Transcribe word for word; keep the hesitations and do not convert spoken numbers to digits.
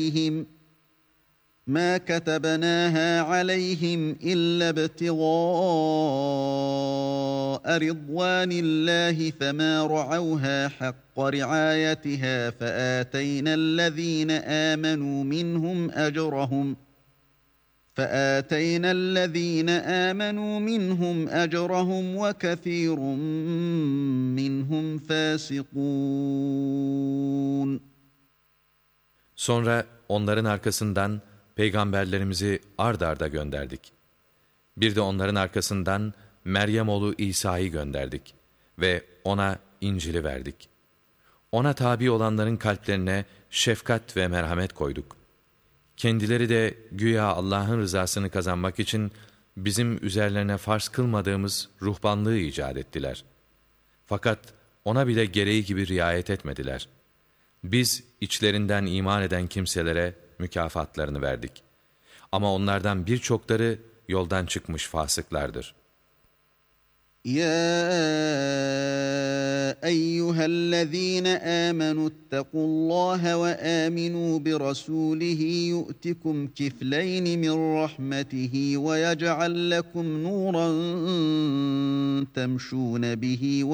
مَا كَتَبْنَاهَا عَلَيْهِمْ إِلَّا ابْتِغَاءَ رِضْوَانِ اللّٰهِ فَمَا رَعَوْهَا حَقَّ رِعَايَتِهَا فَآتَيْنَا الَّذ۪ينَ آمَنُوا مِنْهُمْ أَجْرَهُمْ فَآتَيْنَا الَّذ۪ينَ آمَنُوا مِنْهُمْ أَجْرَهُمْ وَكَثِيرٌ مِّنْهُمْ فَاسِقُونَ. Sonra onların arkasından peygamberlerimizi ard arda gönderdik. Bir de onların arkasından Meryem oğlu İsa'yı gönderdik ve ona İncil'i verdik. Ona tabi olanların kalplerine şefkat ve merhamet koyduk. Kendileri de güya Allah'ın rızasını kazanmak için bizim üzerlerine farz kılmadığımız ruhbanlığı icat ettiler. Fakat ona bile gereği gibi riayet etmediler. Biz içlerinden iman eden kimselere mükafatlarını verdik. Ama onlardan birçokları yoldan çıkmış fasıklardır. يَا أَيُّهَا الَّذ۪ينَ آمَنُوا اتَّقُوا اللّٰهَ وَآمِنُوا بِرَسُولِهِ يُؤْتِكُمْ كِفْلَيْنِ مِنْ رَحْمَتِهِ وَيَجْعَلْ لَكُمْ نُورًا تَمْشُونَ بِهِ